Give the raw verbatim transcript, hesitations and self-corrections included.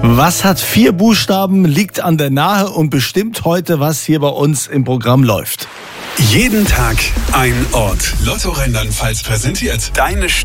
Was hat vier Buchstaben, liegt an der Nahe und bestimmt heute, was hier bei uns im Programm läuft? Jeden Tag ein Ort. Lotto Rheinland-Pfalz präsentiert deine